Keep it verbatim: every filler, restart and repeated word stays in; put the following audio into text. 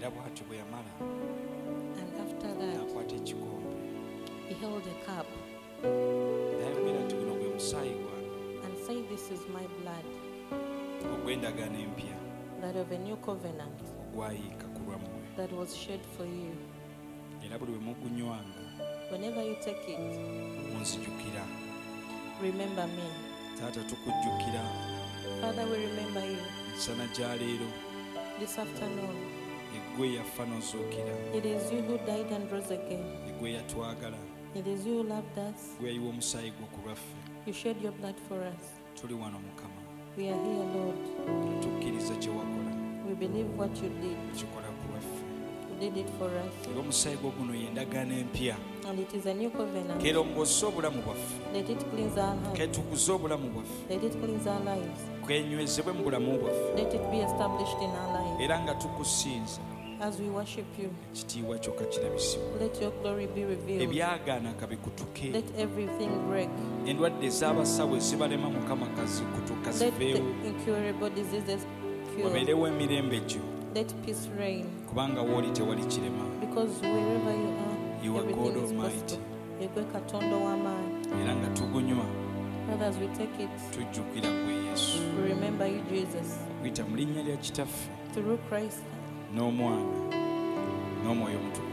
era bw'atyo bwe yamala And after that, n'akwata ekikombe he held a cup n'ayogera nti guno gwe musaayi gwange and said, "This is my blood, ogw'endagaano empya that of a new covenant, ogwayiika ku lwammwe that was shed for you. era buli bwe mugunywanga Whenever you take it, munzijukira." remember me." Taata tukujjukira Father, we remember you nsana gya leero this afternoon. eggwe yafa n'ozuukira It is you who died and rose again. eggwe yatwagala It is you who loved us. gwe yayiwa omusaayi gwo ku lwaffe. You shed your blood for us. Tuli wano Mukama We are here, Lord. tukkiriza kye wakola We believe what you did. ekikola ku lwaffe You did it for us. era omusaayi gwo guno y'endagaano empya And it is a new covenant. kerongosa obulamu bwaffe Let it cleanse our hearts. ketukuze obulamu bwaffe Let it cleanse our lives. kwenywezebwe mu bulamu bwaffe Let it be established in our lives. era nga tukusinza As we worship you, ekitiibwa kyokka kirabisibwa let your glory be revealed. ebyagaana kabikutuke Let everything break. endwadde ez'abasawo ezibalema Mukama kazikutuka Let the ziveewo incurable diseases cure. wabeerewo emirembe gyo Let peace reign. kubanga wooli tewali kirema Because wherever you are, You are everything God is Almighty. possible. Yegwe Katonda w'amaanyi. era nga tugunywa Father, as we take it, tujjukira gwe Yesu we remember you, Jesus, okuyita mu linnya lya kitaffe through Christ. n'omwana n'omwoyo omutukuvu